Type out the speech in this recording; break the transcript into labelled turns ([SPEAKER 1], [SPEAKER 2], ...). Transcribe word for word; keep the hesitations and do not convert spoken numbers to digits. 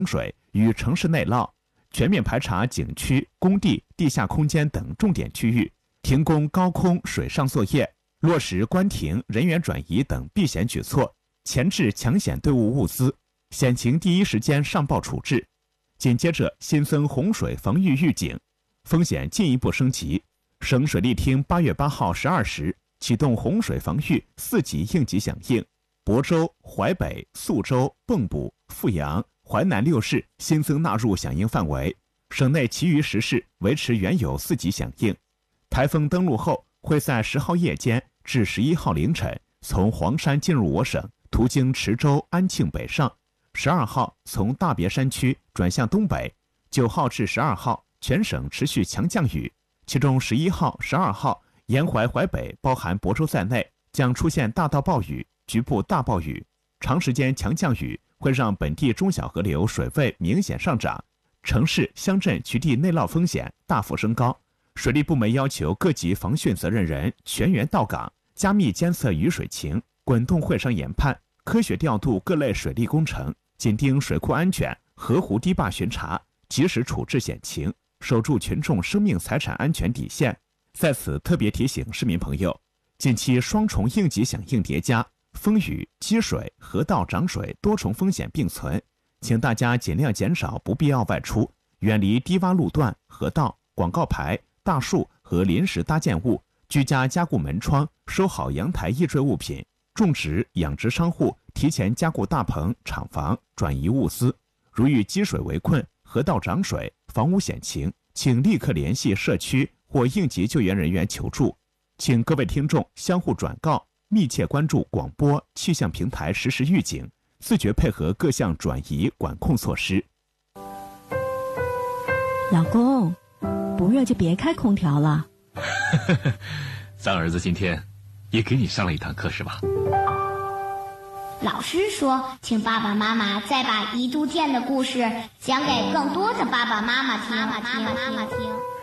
[SPEAKER 1] 水与城市内涝，全面排查景区、工地、地下空间等重点区域，停工高空水上作业，落实关停、人员转移等避险举措，前置抢险队伍物资，险情第一时间上报处置。紧接着新增洪水防御预警，风险进一步升级。省水利厅八月八号十二时启动洪水防御四级应急响应，亳州、淮北、宿州、蚌埠、阜阳、淮南六市新增纳入响应范围，省内其余十市维持原有四级响应。台风登陆后，会在十号夜间至十一号凌晨从黄山进入我省，途经池州、安庆北上。十二号从大别山区转向东北，九号至十二号全省持续强降雨，其中十一号、十二号沿淮淮北包含亳州在内将出现大到暴雨、局部大暴雨。长时间强降雨会让本地中小河流水位明显上涨，城市、乡镇局地内涝风险大幅升高。水利部门要求各级防汛责任人全员到岗，加密监测雨水情，滚动会商研判，科学调度各类水利工程，紧盯水库安全，河湖堤坝巡查，及时处置险情，守住群众生命财产安全底线。在此特别提醒市民朋友，近期双重应急响应叠加，风雨、积水、河道涨水多重风险并存，请大家尽量减少不必要外出，远离低洼路段、河道、广告牌、大树和临时搭建物，居家加固门窗，收好阳台易坠物品。种植、养殖商户提前加固大棚、厂房，转移物资。如遇积水围困、河道涨水、房屋险情，请立刻联系社区或应急救援人员求助。请各位听众相互转告，密切关注广播、气象平台实时预警，自觉配合各项转移管控措施。
[SPEAKER 2] 老公，不热就别开空调了。
[SPEAKER 3] 咱儿子今天也给你上了一堂课是吧？
[SPEAKER 4] 老师说，请爸爸妈妈再把宜都店的故事讲给更多的爸爸妈妈听。妈妈听，妈妈听。